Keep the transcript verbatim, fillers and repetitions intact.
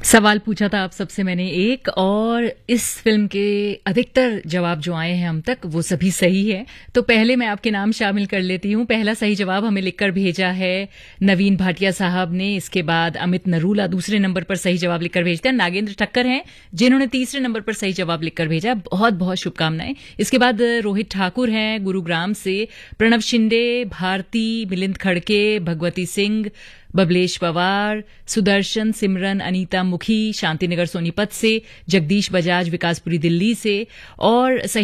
सवाल पूछा था आप सबसे मैंने एक, और इस फिल्म के अधिकतर जवाब जो आए हैं हम तक वो सभी सही है। तो पहले मैं आपके नाम शामिल कर लेती हूँ। पहला सही जवाब हमें लिखकर भेजा है नवीन भाटिया साहब ने। इसके बाद अमित नरूला दूसरे नंबर पर सही जवाब लिखकर भेजते हैं। नागेंद्र ठक्कर हैं जिन्होंने तीसरे नंबर पर सही जवाब लिखकर भेजा। बहुत बहुत शुभकामनाएं। इसके बाद रोहित ठाकुर हैं गुरुग्राम से, प्रणव शिंदे, भारती, मिलिंद खड़के, भगवती सिंह, बबलेश पवार, सुदर्शन, सिमरन, अनीता मुखी, शांतिनगर सोनीपत से, जगदीश बजाज विकासपुरी दिल्ली से, और